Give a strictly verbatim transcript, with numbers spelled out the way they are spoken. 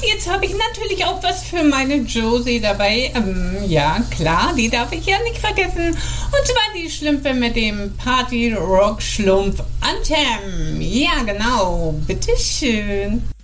jetzt habe ich natürlich auch was für meine Josie dabei. Ähm, ja, klar, die darf ich ja nicht vergessen. Und zwar die Schlümpfe mit dem Party Rock Schlumpf Anthem. Ja, genau. Bitteschön.